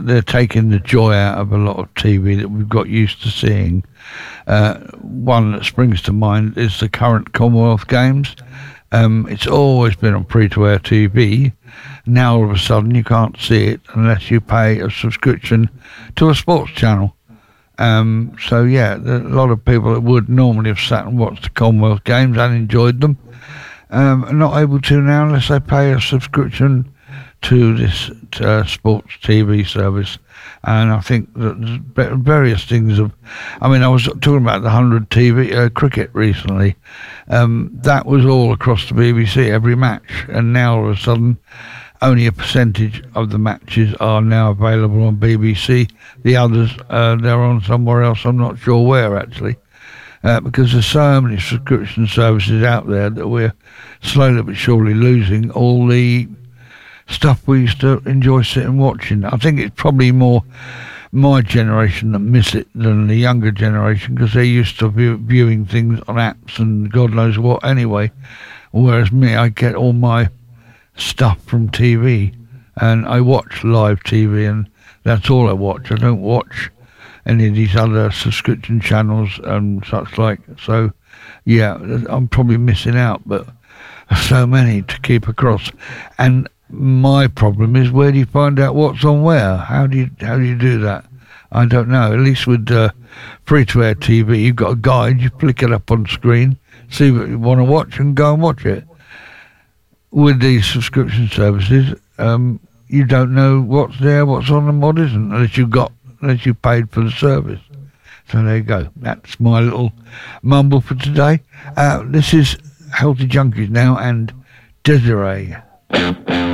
they're taking the joy out of a lot of TV that we've got used to seeing. One that springs to mind is the current Commonwealth Games. It's always been on free-to-air TV. Now all of a sudden you can't see it unless you pay a subscription to a sports channel. So yeah, a lot of people that would normally have sat and watched the Commonwealth Games and enjoyed them are not able to now unless they pay a subscription to this sports TV service. And I think that there's various things of, I mean, I was talking about the 100 TV cricket recently. That was all across the BBC, every match, and now all of a sudden only a percentage of the matches are now available on BBC. The others, they're on somewhere else. I'm not sure where, actually, because there's so many subscription services out there that we're slowly but surely losing all the stuff we used to enjoy sitting watching. I think it's probably more my generation that miss it than the younger generation, because they're used to viewing things on apps and God knows what anyway, whereas me, I get all my stuff from TV, and I watch live TV, and that's all I watch. I don't watch any of these other subscription channels and such like. So yeah, I'm probably missing out, but so many to keep across. And my problem is, where do you find out what's on where? How do you do that? I don't know. At least with free-to-air TV, you've got a guide. You flick it up on screen, see what you want to watch, and go and watch it. With these subscription services, you don't know what's there, what's on, and what isn't, unless you paid for the service. So there you go. That's my little mumble for today. This is Healthy Junkies now, and Desiree.